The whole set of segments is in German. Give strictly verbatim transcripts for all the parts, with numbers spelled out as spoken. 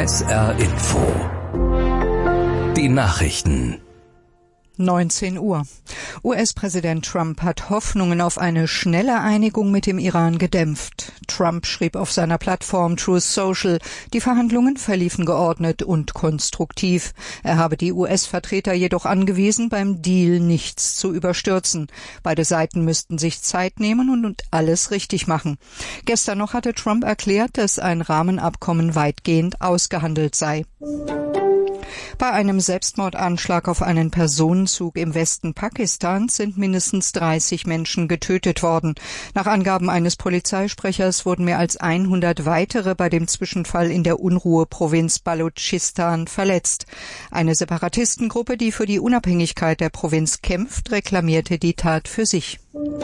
S R Info. Die Nachrichten. neunzehn Uhr. U S-Präsident Trump hat Hoffnungen auf eine schnelle Einigung mit dem Iran gedämpft. Trump schrieb auf seiner Plattform Truth Social, die Verhandlungen verliefen geordnet und konstruktiv. Er habe die U S-Vertreter jedoch angewiesen, beim Deal nichts zu überstürzen. Beide Seiten müssten sich Zeit nehmen und alles richtig machen. Gestern noch hatte Trump erklärt, dass ein Rahmenabkommen weitgehend ausgehandelt sei. Bei einem Selbstmordanschlag auf einen Personenzug im Westen Pakistans sind mindestens dreißig Menschen getötet worden. Nach Angaben eines Polizeisprechers wurden mehr als hundert weitere bei dem Zwischenfall in der Unruheprovinz Balutschistan verletzt. Eine Separatistengruppe, die für die Unabhängigkeit der Provinz kämpft, reklamierte die Tat für sich.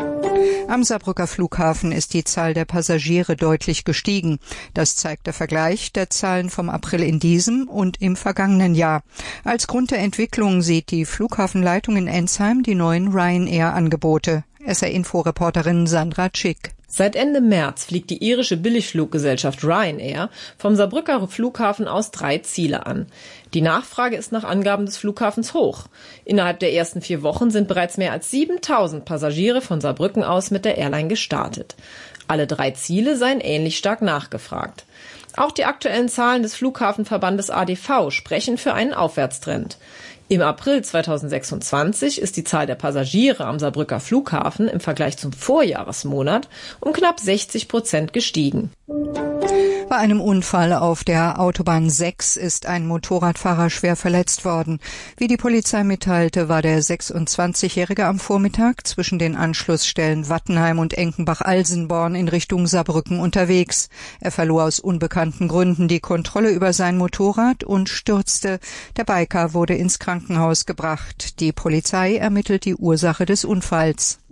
Am Saarbrücker Flughafen ist die Zahl der Passagiere deutlich gestiegen. Das zeigt der Vergleich der Zahlen vom April in diesem und im vergangenen Jahr. Als Grund der Entwicklung sieht die Flughafenleitung in Ensheim die neuen Ryanair-Angebote. S R-Info-Reporterin Sandra Tschick. Seit Ende März fliegt die irische Billigfluggesellschaft Ryanair vom Saarbrücker Flughafen aus drei Ziele an. Die Nachfrage ist nach Angaben des Flughafens hoch. Innerhalb der ersten vier Wochen sind bereits mehr als siebentausend Passagiere von Saarbrücken aus mit der Airline gestartet. Alle drei Ziele seien ähnlich stark nachgefragt. Auch die aktuellen Zahlen des Flughafenverbandes A D V sprechen für einen Aufwärtstrend. Im April zweitausendsechsundzwanzig ist die Zahl der Passagiere am Saarbrücker Flughafen im Vergleich zum Vorjahresmonat um knapp sechzig Prozent gestiegen. Bei einem Unfall auf der Autobahn sechs ist ein Motorradfahrer schwer verletzt worden. Wie die Polizei mitteilte, war der sechsundzwanzigjährige am Vormittag zwischen den Anschlussstellen Wattenheim und Enkenbach-Alsenborn in Richtung Saarbrücken unterwegs. Er verlor aus unbekannten Gründen die Kontrolle über sein Motorrad und stürzte. Der Biker wurde ins Krankenhaus gebracht. Die Polizei ermittelt die Ursache des Unfalls.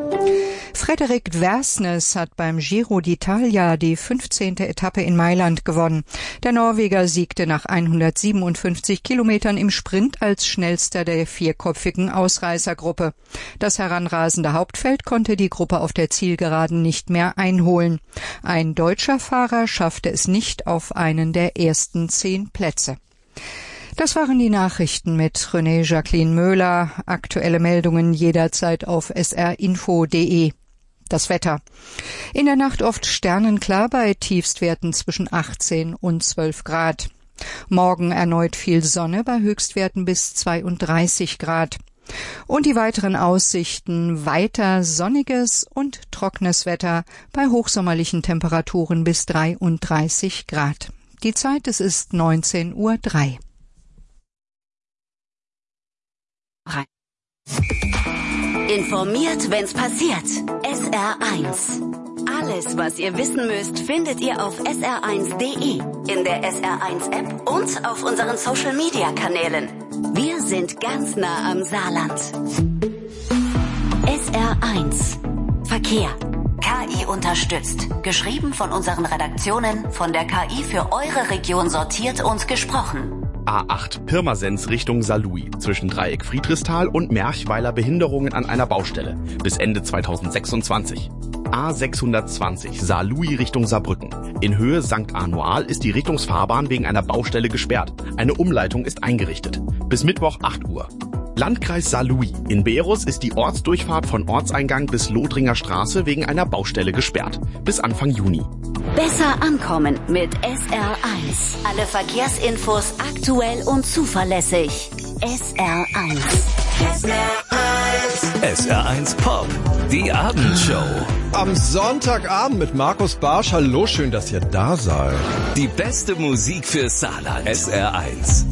Frederik Versnes hat beim Giro d'Italia die fünfzehnte Etappe in Mailand gewonnen. Der Norweger siegte nach hundertsiebenundfünfzig Kilometern im Sprint als schnellster der vierköpfigen Ausreißergruppe. Das heranrasende Hauptfeld konnte die Gruppe auf der Zielgeraden nicht mehr einholen. Ein deutscher Fahrer schaffte es nicht auf einen der ersten zehn Plätze. Das waren die Nachrichten mit René Jacqueline Möhler. Aktuelle Meldungen jederzeit auf s r info punkt d e. Das Wetter. In der Nacht oft sternenklar bei Tiefstwerten zwischen achtzehn und zwölf Grad. Morgen erneut viel Sonne bei Höchstwerten bis zweiunddreißig Grad. Und die weiteren Aussichten: weiter sonniges und trockenes Wetter bei hochsommerlichen Temperaturen bis dreiunddreißig Grad. Die Zeit, es ist neunzehn Uhr drei. Informiert, wenn's passiert. S R eins. Alles, was ihr wissen müsst, findet ihr auf s r eins punkt d e, in der S R eins App und auf unseren Social-Media-Kanälen. Wir sind ganz nah am Saarland. S R eins. Verkehr. K I unterstützt. Geschrieben von unseren Redaktionen, von der K I für eure Region sortiert und gesprochen. A acht Pirmasens Richtung Saarlouis. Zwischen Dreieck Friedrichsthal und Merchweiler Behinderungen an einer Baustelle. Bis Ende zweitausendsechsundzwanzig. A sechshundertzwanzig Saarlouis Richtung Saarbrücken. In Höhe Sankt Arnoal ist die Richtungsfahrbahn wegen einer Baustelle gesperrt. Eine Umleitung ist eingerichtet. Bis Mittwoch acht Uhr. Landkreis Saarlouis. In Beerus ist die Ortsdurchfahrt von Ortseingang bis Lothringer Straße wegen einer Baustelle gesperrt. Bis Anfang Juni. Besser ankommen mit S R eins. Alle Verkehrsinfos aktuell und zuverlässig. S R eins. S R eins. S R eins Pop. Die Abendshow. Am Sonntagabend mit Markus Barsch. Hallo, schön, dass ihr da seid. Die beste Musik für Saarland. S R eins.